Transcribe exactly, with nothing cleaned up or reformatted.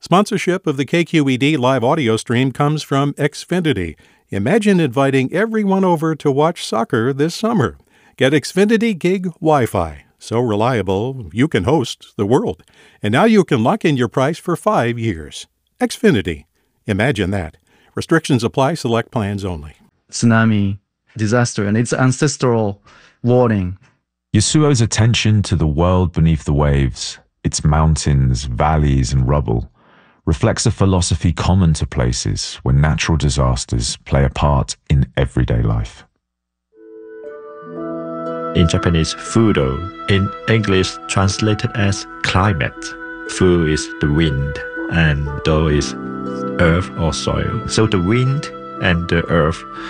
Sponsorship of the K Q E D live audio stream comes from Xfinity. Imagine inviting everyone over to watch soccer this summer. Get Xfinity Gig Wi-Fi. So reliable, you can host the world. And now you can lock in your price for five years. Xfinity. Imagine that. Restrictions apply. Select plans only. Tsunami, disaster, and its ancestral warning. Yasuo's attention to the world beneath the waves, its mountains, valleys, and rubble, reflects a philosophy common to places where natural disasters play a part in everyday life. In Japanese, fudo, in English translated as climate. Fu is the wind, and do is earth or soil. So the wind and the earth